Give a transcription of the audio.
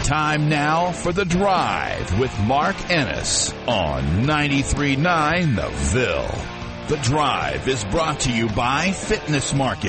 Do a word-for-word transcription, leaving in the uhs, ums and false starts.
Time now for The Drive with Mark Ennis on ninety-three point nine The Ville. The Drive is brought to you by Fitness Market.